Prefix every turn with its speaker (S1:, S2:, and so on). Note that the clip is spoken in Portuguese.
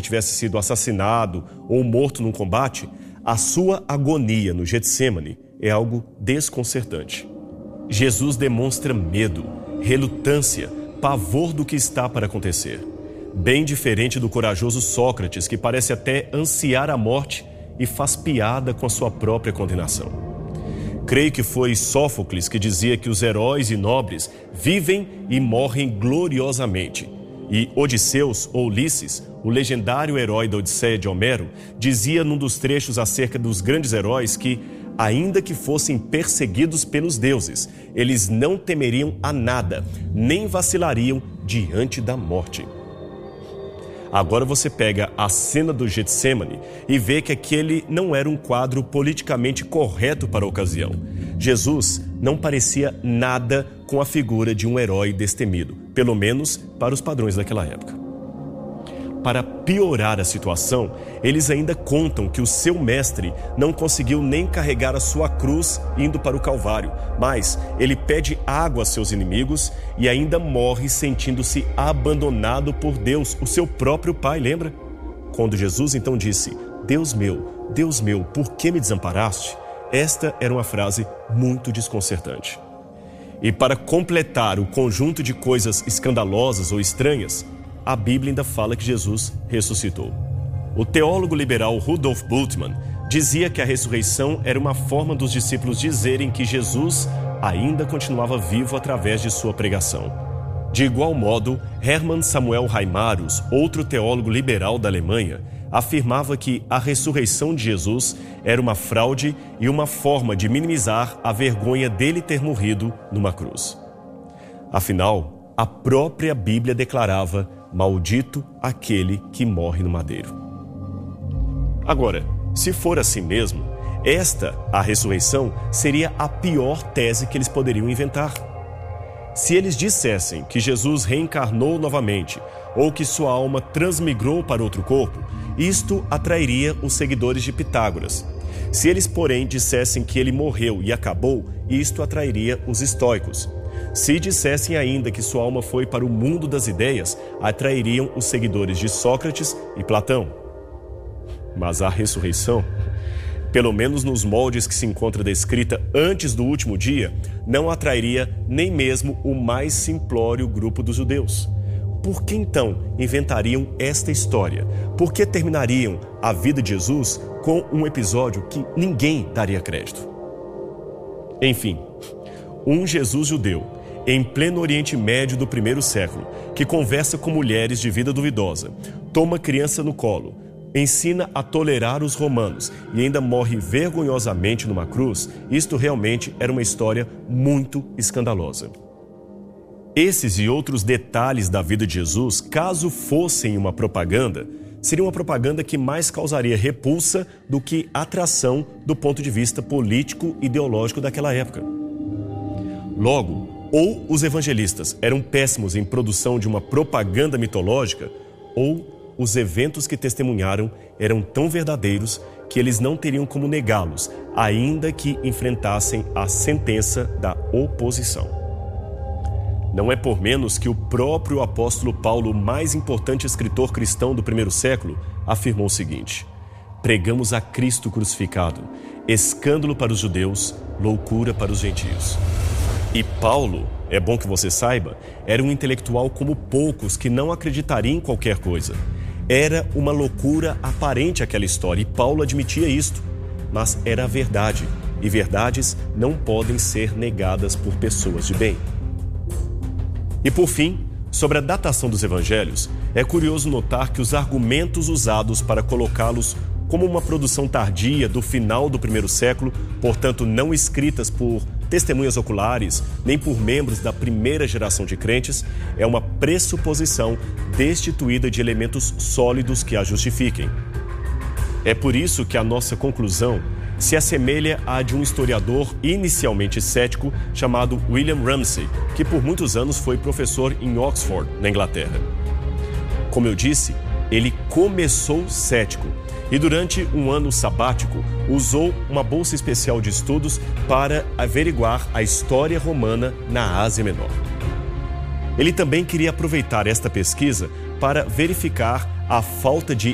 S1: tivesse sido assassinado ou morto num combate, a sua agonia no Getsêmani é algo desconcertante. Jesus demonstra medo, relutância, pavor do que está para acontecer. Bem diferente do corajoso Sócrates, que parece até ansiar a morte e faz piada com a sua própria condenação. Creio que foi Sófocles que dizia que os heróis e nobres vivem e morrem gloriosamente. E Odisseus, ou Ulisses, o legendário herói da Odisseia de Homero, dizia num dos trechos acerca dos grandes heróis que, ainda que fossem perseguidos pelos deuses, eles não temeriam a nada, nem vacilariam diante da morte. Agora você pega a cena do Getsêmani e vê que aquele não era um quadro politicamente correto para a ocasião. Jesus não parecia nada com a figura de um herói destemido, pelo menos para os padrões daquela época. Para piorar a situação, eles ainda contam que o seu mestre não conseguiu nem carregar a sua cruz indo para o Calvário, mas ele pede água a seus inimigos e ainda morre sentindo-se abandonado por Deus, o seu próprio Pai, lembra? Quando Jesus então disse, Deus meu, por que me desamparaste? Esta era uma frase muito desconcertante. E para completar o conjunto de coisas escandalosas ou estranhas, a Bíblia ainda fala que Jesus ressuscitou. O teólogo liberal Rudolf Bultmann dizia que a ressurreição era uma forma dos discípulos dizerem que Jesus ainda continuava vivo através de sua pregação. De igual modo, Hermann Samuel Reimarus, outro teólogo liberal da Alemanha, afirmava que a ressurreição de Jesus era uma fraude e uma forma de minimizar a vergonha dele ter morrido numa cruz. Afinal, a própria Bíblia declarava: maldito aquele que morre no madeiro. Agora, se for assim mesmo, a ressurreição, seria a pior tese que eles poderiam inventar. Se eles dissessem que Jesus reencarnou novamente ou que sua alma transmigrou para outro corpo, isto atrairia os seguidores de Pitágoras. Se eles, porém, dissessem que ele morreu e acabou, isto atrairia os estoicos. Se dissessem ainda que sua alma foi para o mundo das ideias, atrairiam os seguidores de Sócrates e Platão. Mas a ressurreição, pelo menos nos moldes que se encontra descrita antes do último dia, não atrairia nem mesmo o mais simplório grupo dos judeus. Por que então inventariam esta história? Por que terminariam a vida de Jesus com um episódio que ninguém daria crédito? Enfim, um Jesus judeu, em pleno Oriente Médio do primeiro século, que conversa com mulheres de vida duvidosa, toma criança no colo, ensina a tolerar os romanos e ainda morre vergonhosamente numa cruz, isto realmente era uma história muito escandalosa. Esses e outros detalhes da vida de Jesus, caso fossem uma propaganda, seria uma propaganda que mais causaria repulsa do que atração do ponto de vista político-ideológico daquela época. Logo, ou os evangelistas eram péssimos em produção de uma propaganda mitológica, ou os eventos que testemunharam eram tão verdadeiros que eles não teriam como negá-los, ainda que enfrentassem a sentença da oposição. Não é por menos que o próprio apóstolo Paulo, o mais importante escritor cristão do primeiro século, afirmou o seguinte: pregamos a Cristo crucificado, escândalo para os judeus, loucura para os gentios. E Paulo, é bom que você saiba, era um intelectual como poucos que não acreditaria em qualquer coisa. Era uma loucura aparente aquela história, e Paulo admitia isto. Mas era a verdade, e verdades não podem ser negadas por pessoas de bem. E por fim, sobre a datação dos evangelhos, é curioso notar que os argumentos usados para colocá-los como uma produção tardia do final do primeiro século, portanto não escritas por testemunhas oculares, nem por membros da primeira geração de crentes, é uma pressuposição destituída de elementos sólidos que a justifiquem. É por isso que a nossa conclusão se assemelha à de um historiador inicialmente cético chamado William Ramsay, que por muitos anos foi professor em Oxford, na Inglaterra. Como eu disse, ele começou cético e durante um ano sabático usou uma bolsa especial de estudos para averiguar a história romana na Ásia Menor. Ele também queria aproveitar esta pesquisa para verificar a falta de